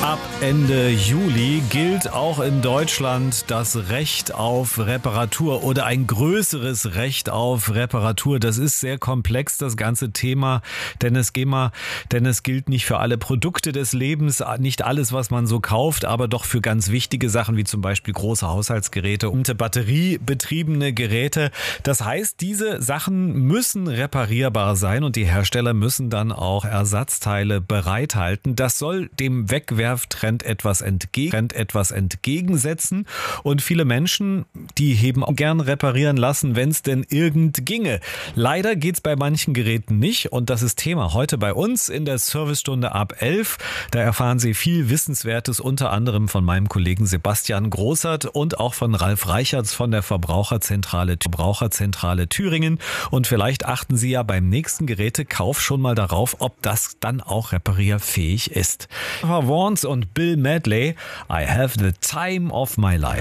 Ab Ende Juli gilt auch in Deutschland das Recht auf Reparatur oder ein größeres Recht auf Reparatur. Das ist sehr komplex, das ganze Thema, denn es gilt nicht für alle Produkte des Lebens, nicht alles, was man so kauft, aber doch für ganz wichtige Sachen wie zum Beispiel große Haushaltsgeräte und batteriebetriebene Geräte. Das heißt, diese Sachen müssen reparierbar sein und die Hersteller müssen dann auch Ersatzteile bereithalten. Das soll dem Wegwerftrend etwas entgegensetzen und viele Menschen, die heben auch gern reparieren lassen, wenn es denn irgend ginge. Leider geht's bei manchen Geräten nicht und das ist Thema heute bei uns in der Servicestunde ab 11. Da erfahren Sie viel Wissenswertes, unter anderem von meinem Kollegen Sebastian Großert und auch von Ralf Reichertz von der Verbraucherzentrale Thüringen. Und vielleicht achten Sie ja beim nächsten Gerätekauf schon mal darauf, ob das dann auch reparierfähig ist. Vaughan und Bill Medley, I Have the Time of My Life.